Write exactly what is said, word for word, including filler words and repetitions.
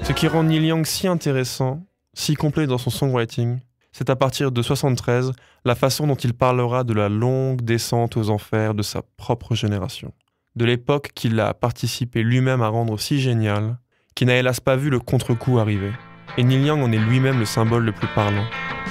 Ce qui rend Neil Young si intéressant, si complet dans son songwriting, c'est à partir de soixante-treize la façon dont il parlera de la longue descente aux enfers de sa propre génération, de l'époque qu'il a participé lui-même à rendre si géniale, qui n'a hélas pas vu le contre-coup arriver. Et Neil Young en est lui-même le symbole le plus parlant.